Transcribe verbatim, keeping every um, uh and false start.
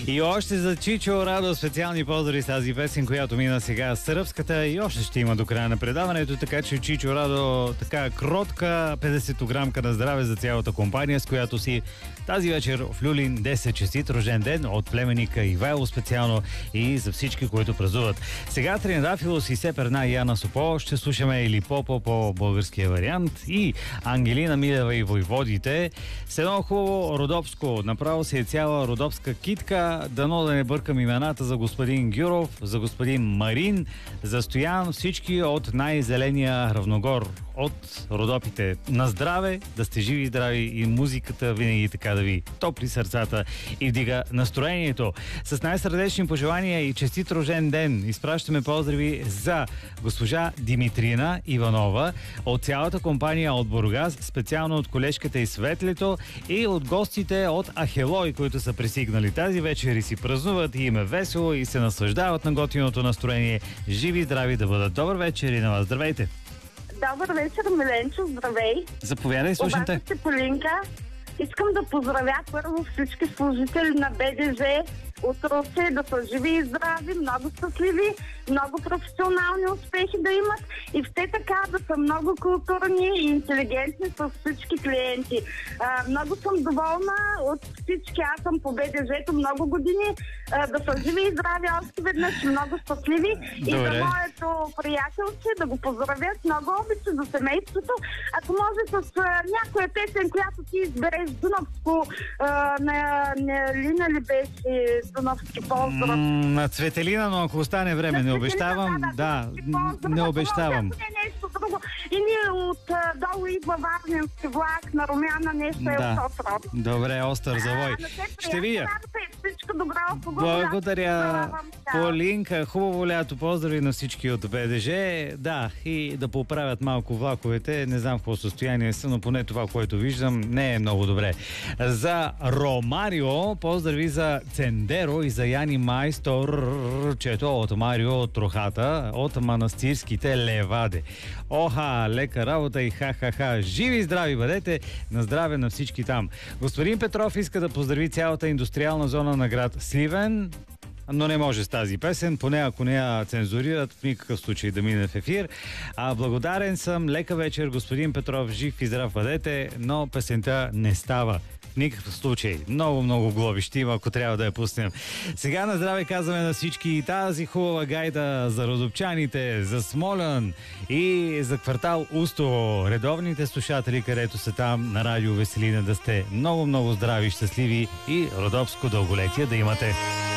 И още за Чичо Радо специални поздрави с тази песен, която мина сега сръбската и още ще има до края на предаването, така че Чичо Радо, така кротка петдесетограмка на здраве за цялата компания, с която си тази вечер в Люлин десет честит рожден ден от племенника Ивайло специално и за всички, които празнуват. Сега Тринадафилос и Сеперна и Яна Сопо ще слушаме или по-по по българския вариант и Ангелина Милева и Войводите с едно хубаво родопско. Направо си е цяла родопска китка. Дано да не бъркам имената за господин Гюров, за господин Марин, за Стоян, всички от най-зеления Равногор, от Родопите. На здраве, да сте живи и здрави и музиката винаги така да ви топли сърцата и вдига настроението. С най-сърдечни пожелания и честит рожден ден изпращаме поздрави за госпожа Димитрина Иванова от цялата компания от Бургас, специално от колежката и Светлето и от гостите от Ахелой, които са пристигнали тази вечер и си празнуват и им е весело и се наслаждават на готиното настроение. Живи и здрави да бъдат. Добър вечер и на вас. Здравейте! Добър вечер, Миленчо, здравей! Заповядай, слушам те. Обаче, Полинка, искам да поздравя първо всички служители на БДЖ от Русе, да са живи и здрави, много щастливи, много професионални успехи да имат и все така да са много културни и интелигентни с всички клиенти. А, много съм доволна от всички. Аз съм по БДЖ-то много години. А, да са живи и здрави още веднъж, много щастливи. И за моето приятелче да го поздравя с много обича за семейството. Ако може с а, някоя песен, която ти избереш, Дунавско, а, на, на Лина ли беше Дунавски поздрав? На Цветелина, но ако остане време, не обещавам. Да, да, не обещавам. Не, нещо друго. И ние от долу идва Варненски влак на Румяна, нещо е да. от Остров. Добре, Остър Завой. Ще видя. Всичко добро. Благодаря, Полинка. Хубаво лято. Поздрави на всички от БДЖ. Да, и да поправят малко влаковете. Не знам в какво състояние са, но поне това, което виждам, не е много добре. За Ромарио, поздрави за Цендеро и за Яни Майстор, чето от Марио от Трохата, от манастирските Леваде. Оха, лека работа и ха-ха-ха. Живи и здрави бъдете, на здраве на всички там. Господин Петров иска да поздрави цялата индустриална зона на град Сливен, но не може с тази песен, поне ако не я цензурират, в никакъв случай да мине в ефир. А благодарен съм, лека вечер, господин Петров, жив и здрав бъдете, но песента не става. В никакъв случай. Много, много глоби ще има, ако трябва да я пуснем. Сега на здраве казваме на всички тази хубава гайда за родопчаните, за Смолян и за квартал Устово. Редовните слушатели, където са там на радио Веселина, да сте много, много здрави, щастливи и родопско дълголетие да имате.